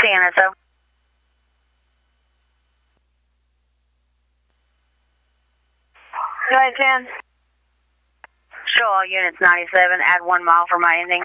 TNSO. Go ahead, 10. Show all units 97, add 1 mile for my ending.